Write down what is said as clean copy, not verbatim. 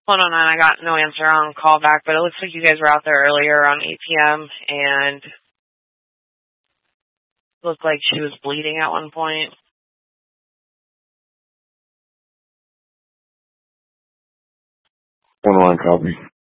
Hold on, I got no answer on call back, but it looks like you guys were out there earlier around 8 p.m. and looked like she was bleeding at one point. 1-1 copy.